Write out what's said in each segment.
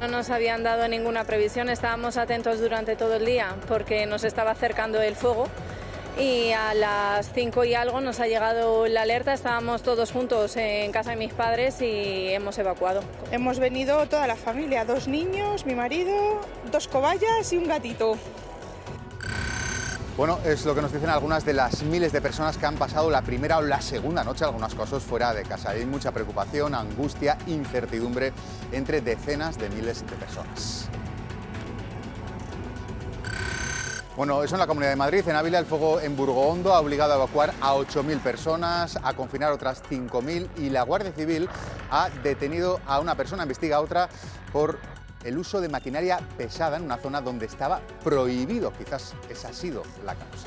No nos habían dado ninguna previsión, estábamos atentos durante todo el día porque nos estaba acercando el fuego y a las 5 y algo nos ha llegado la alerta, estábamos todos juntos en casa de mis padres y hemos evacuado. Hemos venido toda la familia, 2 niños, mi marido, 2 cobayas y un gatito. Bueno, es lo que nos dicen algunas de las miles de personas que han pasado la primera o la segunda noche, algunos casos, fuera de casa. Hay mucha preocupación, angustia, incertidumbre entre decenas de miles de personas. Bueno, eso en la Comunidad de Madrid. En Ávila, el fuego en Burgoondo ha obligado a evacuar a 8.000 personas, a confinar otras 5.000 y la Guardia Civil ha detenido a una persona, investiga a otra por el uso de maquinaria pesada en una zona donde estaba prohibido. Quizás esa ha sido la causa.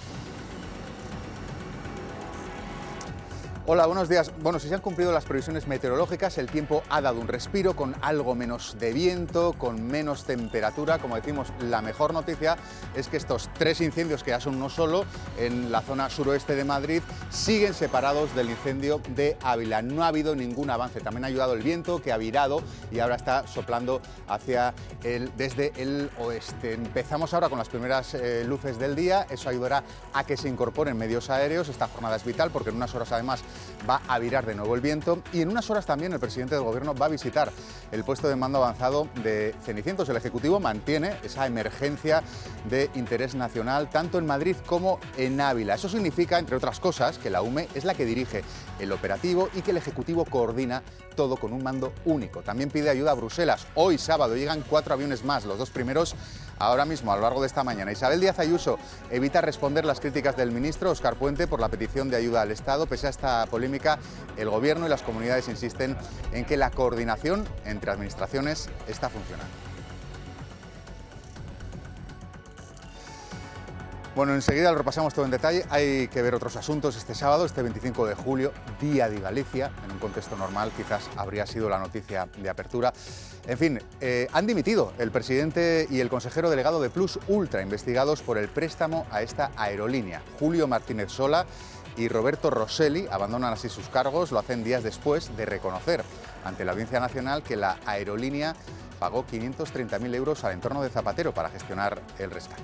Hola, buenos días. Bueno, si se han cumplido las previsiones meteorológicas, el tiempo ha dado un respiro con algo menos de viento, con menos temperatura. Como decimos, la mejor noticia es que estos 3 incendios, que ya son uno solo, en la zona suroeste de Madrid, siguen separados del incendio de Ávila. No ha habido ningún avance. También ha ayudado el viento, que ha virado y ahora está soplando desde el oeste. Empezamos ahora con las primeras luces del día. Eso ayudará a que se incorporen medios aéreos. Esta jornada es vital porque en unas horas, además, va a virar de nuevo el viento y en unas horas también el presidente del Gobierno va a visitar el puesto de mando avanzado de Cenicientos. El Ejecutivo mantiene esa emergencia de interés nacional tanto en Madrid como en Ávila. Eso significa, entre otras cosas, que la UME es la que dirige el operativo y que el Ejecutivo coordina todo con un mando único. También pide ayuda a Bruselas. Hoy, sábado, llegan 4 aviones más, los 2 primeros ahora mismo, a lo largo de esta mañana. Isabel Díaz Ayuso evita responder las críticas del ministro Óscar Puente por la petición de ayuda al Estado. Pese a esta polémica, el Gobierno y las comunidades insisten en que la coordinación entre administraciones está funcionando. Bueno, enseguida lo repasamos todo en detalle. Hay que ver otros asuntos. Este sábado, este 25 de julio, Día de Galicia. En un contexto normal quizás habría sido la noticia de apertura. En fin, han dimitido el presidente y el consejero delegado de Plus Ultra, investigados por el préstamo a esta aerolínea. Julio Martínez Sola y Roberto Rosselli abandonan así sus cargos. Lo hacen días después de reconocer ante la Audiencia Nacional que la aerolínea pagó 530.000 euros al entorno de Zapatero para gestionar el rescate.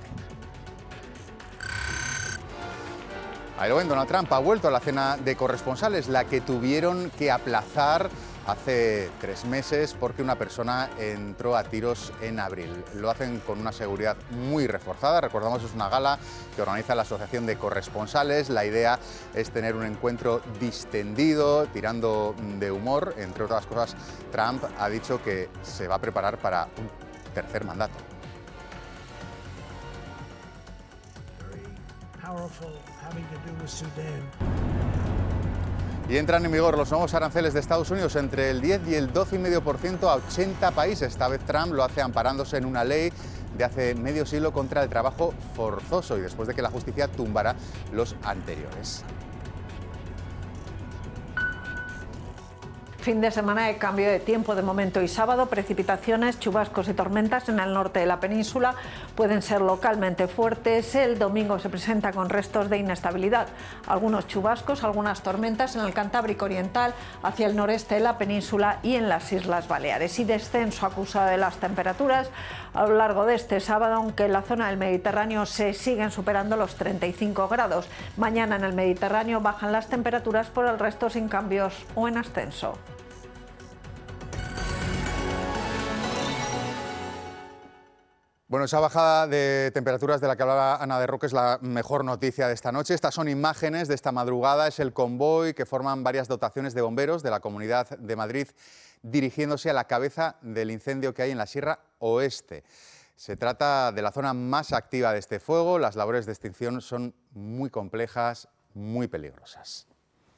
Ahí lo ven, Donald Trump ha vuelto a la cena de corresponsales, la que tuvieron que aplazar hace 3 meses porque una persona entró a tiros en abril. Lo hacen con una seguridad muy reforzada. Recordamos, es una gala que organiza la Asociación de Corresponsales. La idea es tener un encuentro distendido, tirando de humor. Entre otras cosas, Trump ha dicho que se va a preparar para un tercer mandato. Y entran en vigor los nuevos aranceles de Estados Unidos entre el 10 y el 12,5% a 80 países. Esta vez Trump lo hace amparándose en una ley de hace medio siglo contra el trabajo forzoso y después de que la justicia tumbara los anteriores. Fin de semana de cambio de tiempo de momento y sábado, precipitaciones, chubascos y tormentas en el norte de la península pueden ser localmente fuertes. El domingo se presenta con restos de inestabilidad. Algunos chubascos, algunas tormentas en el Cantábrico Oriental, hacia el noreste de la península y en las Islas Baleares. Y descenso acusado de las temperaturas a lo largo de este sábado, aunque en la zona del Mediterráneo se siguen superando los 35 grados. Mañana en el Mediterráneo bajan las temperaturas, por el resto sin cambios o en ascenso. Bueno, esa bajada de temperaturas de la que hablaba Ana de Roque es la mejor noticia de esta noche. Estas son imágenes de esta madrugada. Es el convoy que forman varias dotaciones de bomberos de la Comunidad de Madrid dirigiéndose a la cabeza del incendio que hay en la Sierra Oeste. Se trata de la zona más activa de este fuego. Las labores de extinción son muy complejas, muy peligrosas.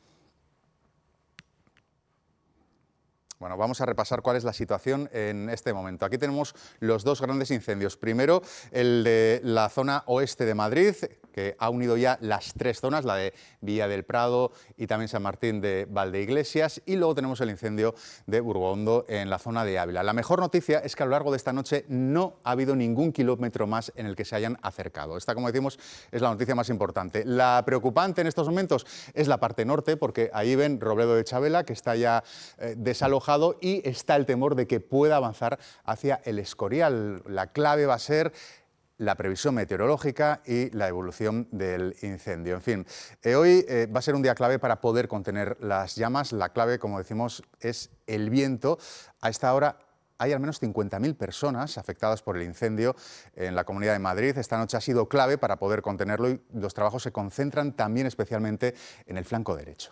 Bueno, vamos a repasar cuál es la situación en este momento. Aquí tenemos los 2 grandes incendios. Primero, el de la zona oeste de Madrid, que ha unido ya las 3 zonas, la de Villa del Prado y también San Martín de Valdeiglesias. Y luego tenemos el incendio de Burgoondo en la zona de Ávila. La mejor noticia es que a lo largo de esta noche no ha habido ningún kilómetro más en el que se hayan acercado. Esta, como decimos, es la noticia más importante. La preocupante en estos momentos es la parte norte, porque ahí ven Robledo de Chabela, que está ya desalojado. mojado y está el temor de que pueda avanzar hacia el Escorial. La clave va a ser la previsión meteorológica y la evolución del incendio. En fin, hoy va a ser un día clave para poder contener las llamas. La clave, como decimos, es el viento. A esta hora hay al menos 50.000 personas afectadas por el incendio en la Comunidad de Madrid. Esta noche ha sido clave para poder contenerlo y los trabajos se concentran también especialmente en el flanco derecho.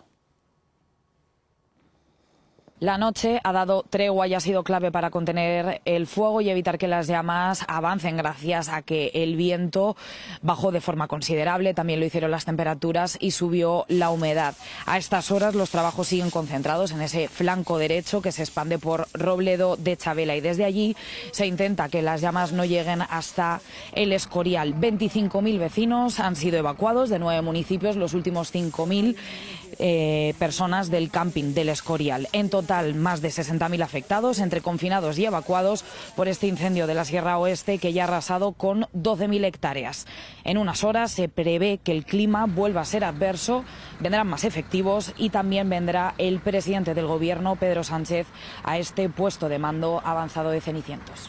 La noche ha dado tregua y ha sido clave para contener el fuego y evitar que las llamas avancen gracias a que el viento bajó de forma considerable, también lo hicieron las temperaturas y subió la humedad. A estas horas los trabajos siguen concentrados en ese flanco derecho que se expande por Robledo de Chavela y desde allí se intenta que las llamas no lleguen hasta el Escorial. 25.000 vecinos han sido evacuados de 9 municipios, los últimos 5.000 personas del camping del Escorial. En total, más de 60.000 afectados, entre confinados y evacuados por este incendio de la Sierra Oeste que ya ha arrasado con 12.000 hectáreas. En unas horas se prevé que el clima vuelva a ser adverso, vendrán más efectivos y también vendrá el presidente del Gobierno, Pedro Sánchez, a este puesto de mando avanzado de Cenicientos.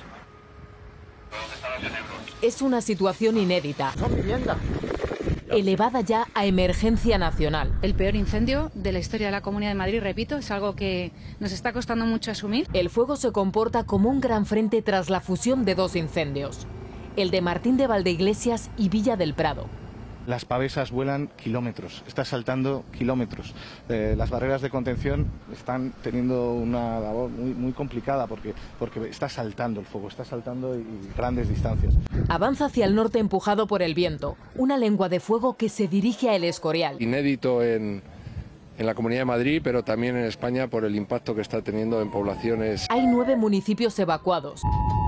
Es una situación inédita, elevada ya a emergencia nacional. El peor incendio de la historia de la Comunidad de Madrid, repito, es algo que nos está costando mucho asumir. El fuego se comporta como un gran frente tras la fusión de 2 incendios, el de Martín de Valdeiglesias y Villa del Prado. Las pavesas vuelan kilómetros, está saltando kilómetros. Las barreras de contención están teniendo una labor muy complicada porque está saltando el fuego, está saltando y grandes distancias. Avanza hacia el norte empujado por el viento, una lengua de fuego que se dirige a El Escorial. Inédito en la Comunidad de Madrid, pero también en España por el impacto que está teniendo en poblaciones. Hay 9 municipios evacuados.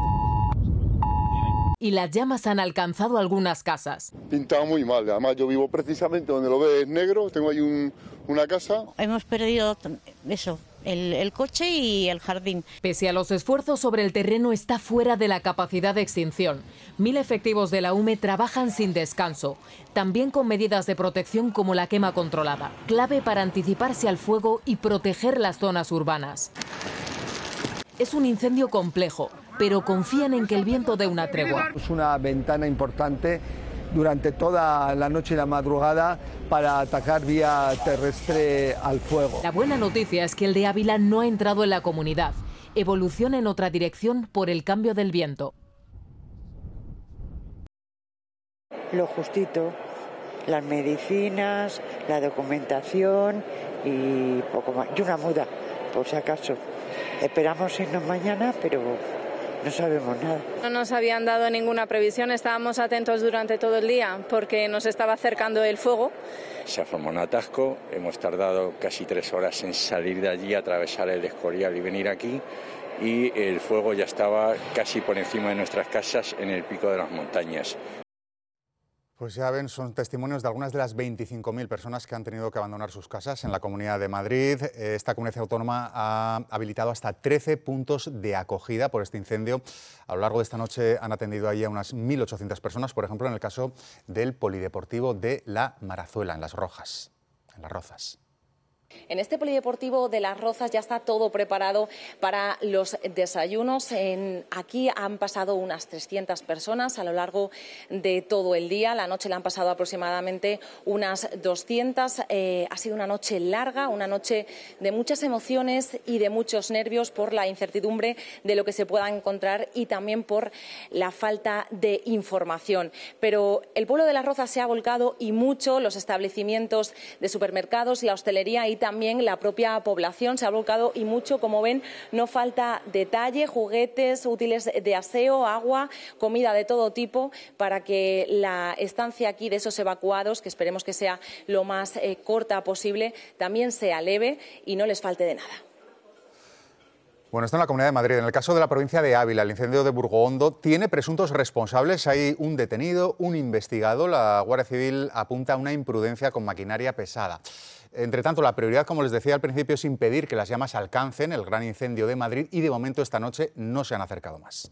Y las llamas han alcanzado algunas casas. Pinta muy mal, además yo vivo precisamente donde lo ves negro, tengo ahí una casa. Hemos perdido eso, el coche y el jardín. Pese a los esfuerzos sobre el terreno, está fuera de la capacidad de extinción. 1000 efectivos de la UME trabajan sin descanso, también con medidas de protección como la quema controlada, clave para anticiparse al fuego y proteger las zonas urbanas. Es un incendio complejo, pero confían en que el viento dé una tregua. Es una ventana importante durante toda la noche y la madrugada para atacar vía terrestre al fuego. La buena noticia es que el de Ávila no ha entrado en la comunidad. Evoluciona en otra dirección por el cambio del viento. Lo justito, las medicinas, la documentación y poco más. Y una muda, por si acaso. Esperamos irnos mañana, pero no sabemos nada. No nos habían dado ninguna previsión, estábamos atentos durante todo el día porque nos estaba acercando el fuego. Se ha formado un atasco, hemos tardado casi 3 horas en salir de allí, atravesar el Escorial y venir aquí, y el fuego ya estaba casi por encima de nuestras casas en el pico de las montañas. Pues ya ven, son testimonios de algunas de las 25.000 personas que han tenido que abandonar sus casas en la Comunidad de Madrid. Esta comunidad autónoma ha habilitado hasta 13 puntos de acogida por este incendio. A lo largo de esta noche han atendido ahí a unas 1.800 personas, por ejemplo, en el caso del polideportivo de La Marazuela, en Las Rozas. En este polideportivo de Las Rozas ya está todo preparado para los desayunos. Aquí han pasado unas 300 personas a lo largo de todo el día. La noche la han pasado aproximadamente unas 200. Ha sido una noche larga, una noche de muchas emociones y de muchos nervios por la incertidumbre de lo que se pueda encontrar y también por la falta de información. Pero el pueblo de Las Rozas se ha volcado y mucho, los establecimientos de supermercados, la hostelería y también la propia población se ha volcado y mucho. Como ven, no falta detalle, juguetes, útiles de aseo, agua, comida de todo tipo para que la estancia aquí de esos evacuados, que esperemos que sea lo más corta posible, también sea leve y no les falte de nada. Bueno, esto en la Comunidad de Madrid. En el caso de la provincia de Ávila, el incendio de Burgohondo tiene presuntos responsables. Hay un detenido, un investigado. La Guardia Civil apunta a una imprudencia con maquinaria pesada. Entre tanto, la prioridad, como les decía al principio, es impedir que las llamas alcancen el gran incendio de Madrid y de momento esta noche no se han acercado más.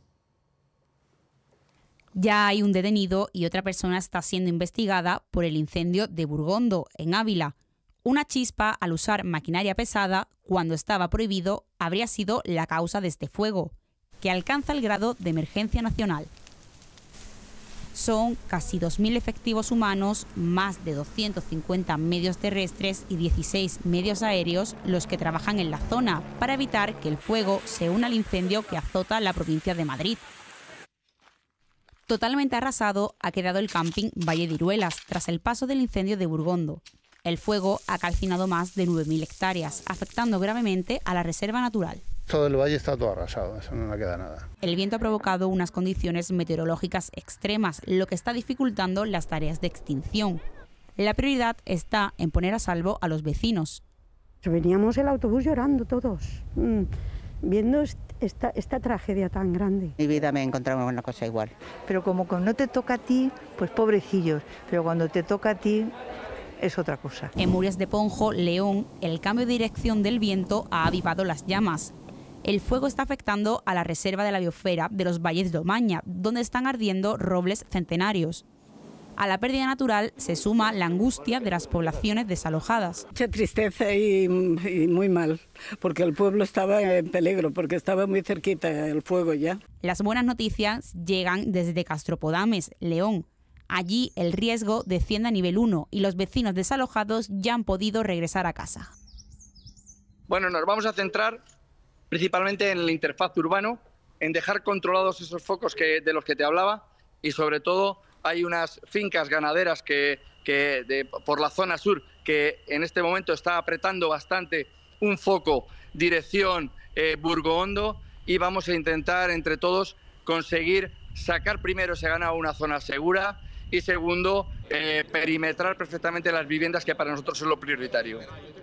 Ya hay un detenido y otra persona está siendo investigada por el incendio de Burgohondo, en Ávila. Una chispa al usar maquinaria pesada, cuando estaba prohibido, habría sido la causa de este fuego, que alcanza el grado de emergencia nacional. Son casi 2.000 efectivos humanos, más de 250 medios terrestres y 16 medios aéreos los que trabajan en la zona para evitar que el fuego se una al incendio que azota la provincia de Madrid. Totalmente arrasado ha quedado el camping Valle de Iruelas tras el paso del incendio de Burgondo. El fuego ha calcinado más de 9.000 hectáreas, afectando gravemente a la reserva natural. Todo el valle está todo arrasado, eso no le queda nada. El viento ha provocado unas condiciones meteorológicas extremas, lo que está dificultando las tareas de extinción. La prioridad está en poner a salvo a los vecinos. Veníamos el autobús llorando todos, viendo esta tragedia tan grande. En mi vida me he encontrado una cosa igual. Pero como no te toca a ti, pues pobrecillos, pero cuando te toca a ti es otra cosa. En Murias de Ponjo, León, el cambio de dirección del viento ha avivado las llamas. El fuego está afectando a la reserva de la biosfera de los Valles de Omaña, donde están ardiendo robles centenarios. A la pérdida natural se suma la angustia de las poblaciones desalojadas. Mucha tristeza y muy mal, porque el pueblo estaba en peligro, porque estaba muy cerquita el fuego ya. Las buenas noticias llegan desde Castropodames, León. Allí el riesgo desciende a nivel 1 y los vecinos desalojados ya han podido regresar a casa. Bueno, nos vamos a centrar principalmente en la interfaz urbano, en dejar controlados esos focos de los que te hablaba, y sobre todo hay unas fincas ganaderas por la zona sur que en este momento está apretando bastante un foco dirección Burgondo, y vamos a intentar entre todos conseguir sacar primero ese ganado a una zona segura y segundo perimetrar perfectamente las viviendas, que para nosotros es lo prioritario.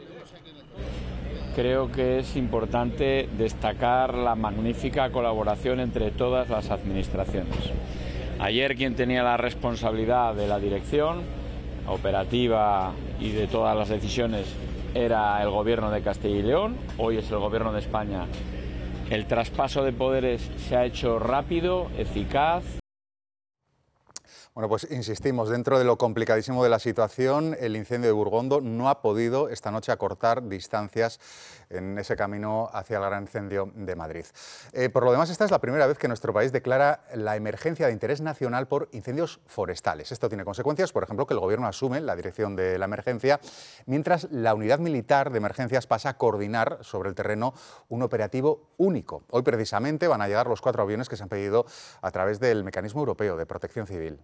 Creo que es importante destacar la magnífica colaboración entre todas las administraciones. Ayer quien tenía la responsabilidad de la dirección operativa y de todas las decisiones era el Gobierno de Castilla y León, hoy es el Gobierno de España. El traspaso de poderes se ha hecho rápido, eficaz. Bueno, pues insistimos, dentro de lo complicadísimo de la situación, el incendio de Burgondo no ha podido esta noche acortar distancias en ese camino hacia el gran incendio de Madrid. Por lo demás, esta es la primera vez que nuestro país declara la emergencia de interés nacional por incendios forestales. Esto tiene consecuencias, por ejemplo, que el Gobierno asume la dirección de la emergencia, mientras la Unidad Militar de Emergencias pasa a coordinar sobre el terreno un operativo único. Hoy, precisamente, van a llegar los 4 aviones que se han pedido a través del Mecanismo Europeo de Protección Civil.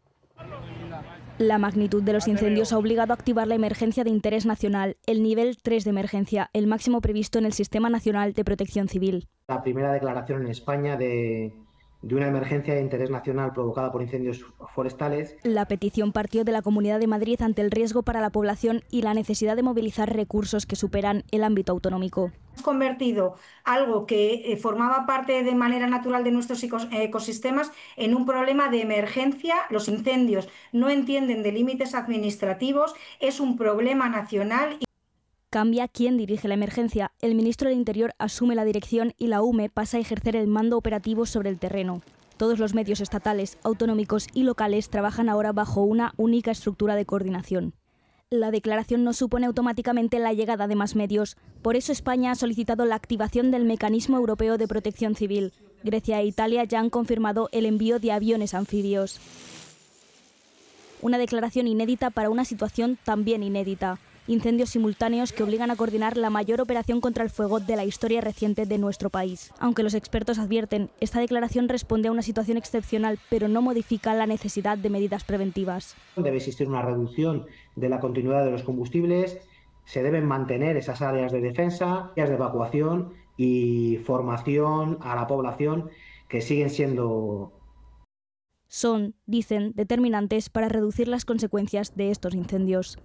La magnitud de los incendios ha obligado a activar la emergencia de interés nacional, el nivel 3 de emergencia, el máximo previsto en el Sistema Nacional de Protección Civil. La primera declaración en España de una emergencia de interés nacional provocada por incendios forestales. La petición partió de la Comunidad de Madrid ante el riesgo para la población y la necesidad de movilizar recursos que superan el ámbito autonómico. Hemos convertido algo que formaba parte de manera natural de nuestros ecosistemas en un problema de emergencia. Los incendios no entienden de límites administrativos, es un problema nacional. Cambia quién dirige la emergencia. El ministro del Interior asume la dirección y la UME pasa a ejercer el mando operativo sobre el terreno. Todos los medios estatales, autonómicos y locales trabajan ahora bajo una única estructura de coordinación. La declaración no supone automáticamente la llegada de más medios. Por eso España ha solicitado la activación del Mecanismo Europeo de Protección Civil. Grecia e Italia ya han confirmado el envío de aviones anfibios. Una declaración inédita para una situación también inédita. Incendios simultáneos que obligan a coordinar la mayor operación contra el fuego de la historia reciente de nuestro país. Aunque los expertos advierten, esta declaración responde a una situación excepcional, pero no modifica la necesidad de medidas preventivas. Debe existir una reducción de la continuidad de los combustibles, se deben mantener esas áreas de defensa, áreas de evacuación y formación a la población que siguen siendo... Son, dicen, determinantes para reducir las consecuencias de estos incendios.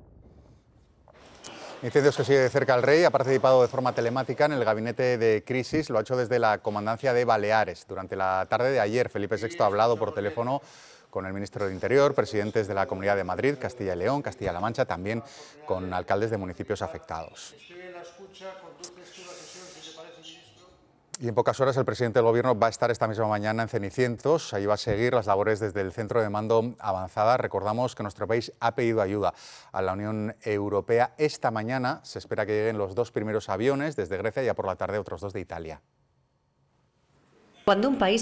Incendios que sigue de cerca el Rey, ha participado de forma telemática en el gabinete de crisis, lo ha hecho desde la Comandancia de Baleares. Durante la tarde de ayer, Felipe VI ha hablado por teléfono con el ministro del Interior, presidentes de la Comunidad de Madrid, Castilla y León, Castilla-La Mancha, también con alcaldes de municipios afectados. Y en pocas horas el presidente del Gobierno va a estar esta misma mañana en Cenicientos. Ahí va a seguir las labores desde el Centro de Mando Avanzada. Recordamos que nuestro país ha pedido ayuda a la Unión Europea. Esta mañana se espera que lleguen los 2 primeros aviones desde Grecia y ya por la tarde otros 2 de Italia. Cuando un país